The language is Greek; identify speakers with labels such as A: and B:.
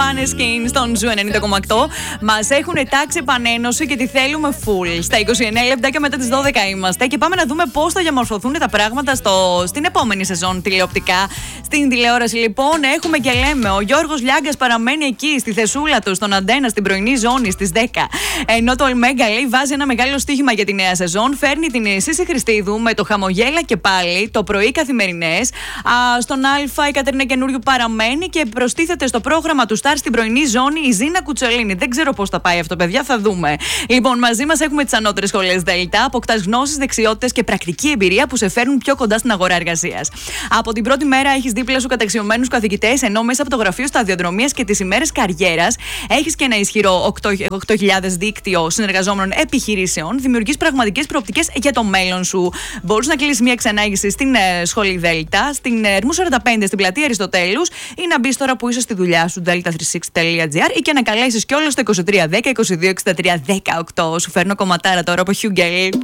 A: Maneskin στον Ζου 90,8. Μας έχουν τάξει επανένωση και τη θέλουμε full. Στα 29 λεπτά και μετά τις 12 είμαστε. Και πάμε να δούμε πώς θα διαμορφωθούν τα πράγματα στην επόμενη σεζόν τηλεοπτικά. Στην τηλεόραση, λοιπόν, έχουμε και λέμε: ο Γιώργος Λιάγκας παραμένει εκεί, στη θεσούλα του, στον Αντένα, στην πρωινή ζώνη στις 10. Ενώ το Ολμέγκα, λέει, βάζει ένα μεγάλο στοίχημα για τη νέα σεζόν. Φέρνει την Σύση Χριστίδου με το Χαμογέλα και πάλι, το πρωί καθημερινές. Στον Α, η Κατερίνα Καινούριου παραμένει και προστίθεται στο πρόγραμμα του Σταρ στην πρωινή ζώνη η Ζήνα Κουτσελίνη. Δεν ξέρω πώς θα πάει αυτό, παιδιά, θα δούμε. Λοιπόν, μαζί μας έχουμε τις ανώτερες σχολές Δέλτα. Αποκτάς γνώσεις, δεξιότητες και πρακτική εμπειρία που σε φέρνουν πιο κοντά στην αγορά εργασίας. Από την πρώτη μέρα έχεις δίπλα σου καταξιωμένους καθηγητές, ενώ μέσα από το γραφείο σταδιοδρομίας και τις ημέρες καριέρας έχεις και ένα ισχυρό 8.000 δίκτυο συνεργαζόμενων επιχειρήσεων. Δημιουργείς πραγματικές προοπτικές για το μέλλον σου. Μπορείς να κλείσεις μια εξανάγηση στην σχολή Δέλτα, στην Ερμού 45, στην πλατεία Αριστοτέλους, ή να μπεις τώρα που είσαι στη δουλειά σου, delta36.gr, ή και να καλέσεις κιόλας στο 2310 22 63 18. Σου φέρνω κομματάρα τώρα από Hugel.